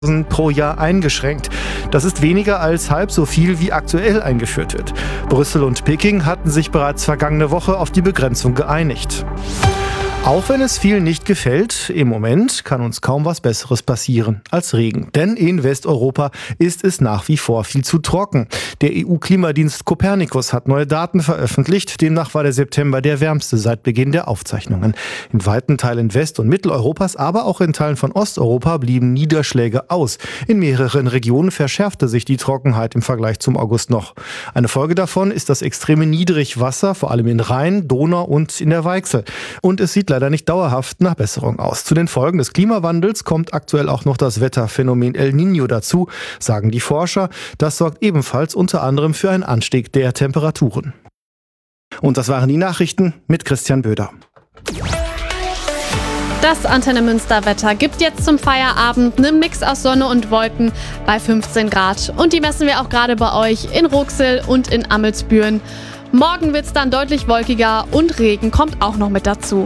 pro Jahr eingeschränkt. Das ist weniger als halb so viel, wie aktuell eingeführt wird. Brüssel und Peking hatten sich bereits vergangene Woche auf die Begrenzung geeinigt. Auch wenn es vielen nicht gefällt, im Moment kann uns kaum was Besseres passieren als Regen. Denn in Westeuropa ist es nach wie vor viel zu trocken. Der EU-Klimadienst Copernicus hat neue Daten veröffentlicht. Demnach war der September der wärmste seit Beginn der Aufzeichnungen. In weiten Teilen West- und Mitteleuropas, aber auch in Teilen von Osteuropa blieben Niederschläge aus. In mehreren Regionen verschärfte sich die Trockenheit im Vergleich zum August noch. Eine Folge davon ist das extreme Niedrigwasser, vor allem in Rhein, Donau und in der Weichsel. Und es sieht leider nicht dauerhaft nach Besserung aus. Zu den Folgen des Klimawandels kommt aktuell auch noch das Wetterphänomen El Niño dazu, sagen die Forscher. Das sorgt ebenfalls unter anderem für einen Anstieg der Temperaturen. Und das waren die Nachrichten mit Christian Böder. Das Antenne Münster Wetter gibt jetzt zum Feierabend einen Mix aus Sonne und Wolken bei 15 Grad. Und die messen wir auch gerade bei euch in Ruxel und in Ammelsbüren. Morgen wird es dann deutlich wolkiger und Regen kommt auch noch mit dazu.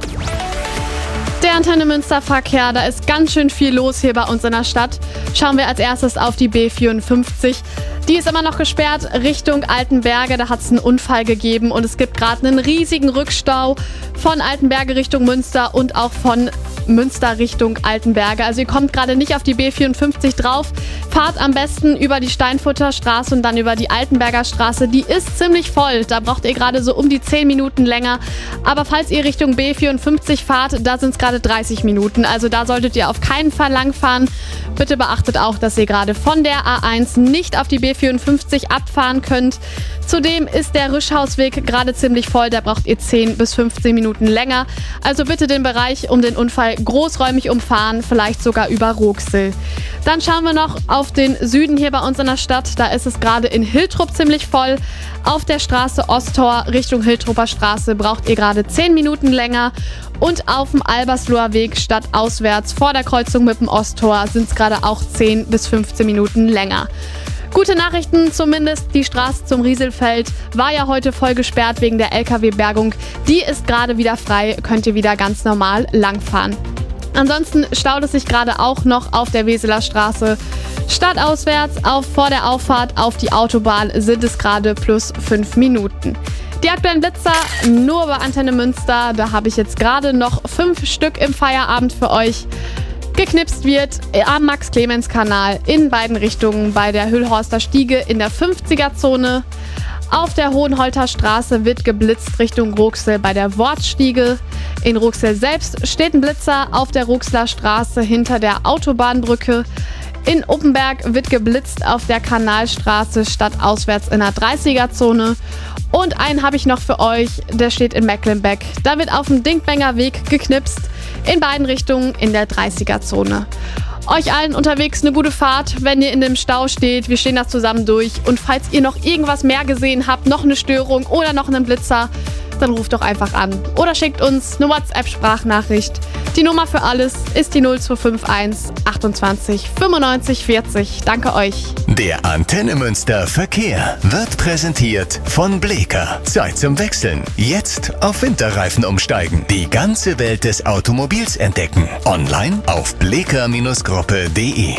Der Antenne Münster Verkehr, da ist ganz schön viel los hier bei uns in der Stadt. Schauen wir als erstes auf die B54. Die ist immer noch gesperrt Richtung Altenberge. Da hat es einen Unfall gegeben und es gibt gerade einen riesigen Rückstau von Altenberge Richtung Münster und auch von Münster Richtung Altenberge. Also ihr kommt gerade nicht auf die B54 drauf. Fahrt am besten über die Steinfurter Straße und dann über die Altenberger Straße. Die ist ziemlich voll. Da braucht ihr gerade so um die 10 Minuten länger. Aber falls ihr Richtung B54 fahrt, da sind es gerade 30 Minuten. Also da solltet ihr auf keinen Fall langfahren. Bitte beachtet auch, dass ihr gerade von der A1 nicht auf die B54 abfahren könnt. Zudem ist der Rischhausweg gerade ziemlich voll. Da braucht ihr 10 bis 15 Minuten länger. Also bitte den Bereich um den Unfall großräumig umfahren, vielleicht sogar über Ruxel. Dann schauen wir noch auf den Süden hier bei uns in der Stadt. Da ist es gerade in Hiltrup ziemlich voll. Auf der Straße Osttor Richtung Hiltruper Straße braucht ihr gerade 10 Minuten länger. Und auf dem Albersloher Weg stadtauswärts vor der Kreuzung mit dem Osttor sind es gerade auch 10 bis 15 Minuten länger. Gute Nachrichten zumindest, die Straße zum Rieselfeld war ja heute voll gesperrt wegen der LKW-Bergung. Die ist gerade wieder frei, könnt ihr wieder ganz normal langfahren. Ansonsten staut es sich gerade auch noch auf der Weseler Straße. Stadtauswärts vor der Auffahrt auf die Autobahn sind es gerade plus 5 Minuten. Die aktuellen Blitzer nur bei Antenne Münster, da habe ich jetzt gerade noch 5 Stück im Feierabend für euch. Geknipst wird am Max-Clemens-Kanal in beiden Richtungen bei der Hüllhorster Stiege in der 50er-Zone. Auf der Hohenholter Straße wird geblitzt Richtung Ruxel bei der Wortstiege. In Ruxel selbst steht ein Blitzer auf der Ruxler Straße hinter der Autobahnbrücke. In Uppenberg wird geblitzt auf der Kanalstraße stadtauswärts in der 30er-Zone. Und einen habe ich noch für euch, der steht in Mecklenbeck. Da wird auf dem Dinkbenger Weg geknipst, in beiden Richtungen in der 30er-Zone. Euch allen unterwegs eine gute Fahrt, wenn ihr in dem Stau steht. Wir stehen das zusammen durch. Und falls ihr noch irgendwas mehr gesehen habt, noch eine Störung oder noch einen Blitzer, dann ruft doch einfach an. Oder schickt uns eine WhatsApp-Sprachnachricht. Die Nummer für alles ist die 0251 28 95 40. Danke euch. Der Antenne Münster Verkehr wird präsentiert von Bleeker. Zeit zum Wechseln. Jetzt auf Winterreifen umsteigen. Die ganze Welt des Automobils entdecken. Online auf bleeker-gruppe.de.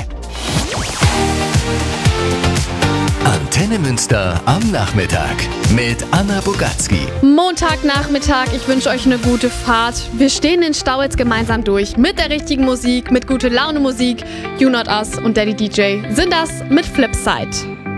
Antenne Münster am Nachmittag mit Anna Bogatzki. Montagnachmittag, ich wünsche euch eine gute Fahrt. Wir stehen den Stau jetzt gemeinsam durch. Mit der richtigen Musik, mit gute Laune Musik. You Not Us und Daddy DJ sind das mit Flipside.